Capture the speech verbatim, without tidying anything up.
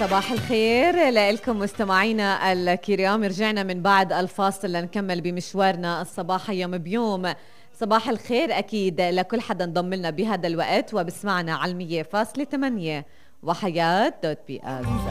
صباح الخير لكم مستمعينا الكرام. رجعنا من بعد الفاصل لنكمل بمشوارنا الصباحي يوم بيوم. صباح الخير أكيد لكل حدا انضم لنا بهذا الوقت وبسمعنا على المية فاصلة ثمانية وحياة دوت بي اس.